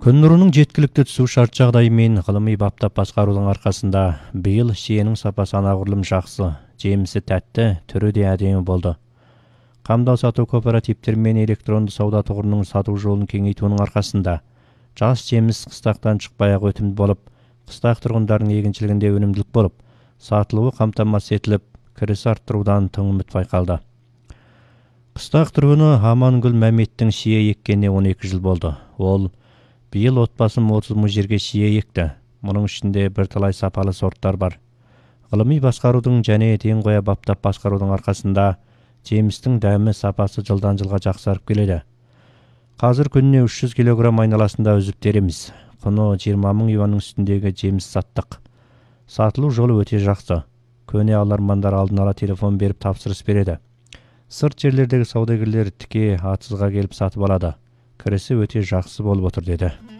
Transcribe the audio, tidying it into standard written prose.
Күн нұрының жеткілікті түсу шарт жағдайы мен ғылыми баптап басқарудың арқасында биыл шиенің сапасы анағұрлым жақсы, жемісі тәтті, түрі де әдемі болды. Қамдау сату кооперативтері мен электронды сауда тұғырының сату жолын кеңейтуінің арқасында жас жеміс қыстақтан шықпай-ақ өтімді болып, қыстақ тұрғындарының егіншілігінде өнімділік болып, сатылуы қамтамасыз етіліп, кіріс арттырудан тың үміт байқалды. Қыстақ тұрғыны Амангүл Мәметтің шие еккеніне 12 жыл болды. Ол биыл отбасым 30 мың жерге шие екті. Мұның ішінде бірталай сапалы сорттар бар. Ғылыми басқарудың және тең қоя баптап басқарудың арқасында жемістің дәмі сапасы жылдан жылға жақсарып келеді. Қазір күніне 300 килограмм айналасында үзіп тереміз. Құны 20 мың юанның үстіндегі жеміс саттық. Сатылу жолы өте жақсы. Көне алармандар алдын ала телефон беріп тапсырыс береді. Сырт жерлердегі саудагерлер тіке атсызға келіп сатып алады. Кірісі өте жақсы болып отыр деді.